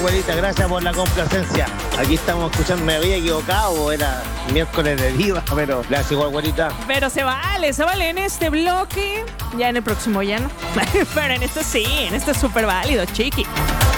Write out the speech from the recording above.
güerita, gracias por la complacencia. Aquí estamos escuchando, me había equivocado, era miércoles de diva, pero gracias igual, güerita. Pero se vale en este bloque. Ya en el próximo ya no. Pero en este sí, en este es súper válido, chiqui.